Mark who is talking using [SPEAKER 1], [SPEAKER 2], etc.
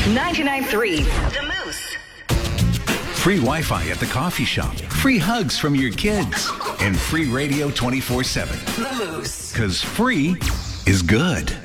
[SPEAKER 1] 99.3 The Moose.
[SPEAKER 2] Free Wi-Fi at the coffee shop, free hugs from your kids, and free radio 24/7.
[SPEAKER 1] The Moose.
[SPEAKER 2] Because free is good.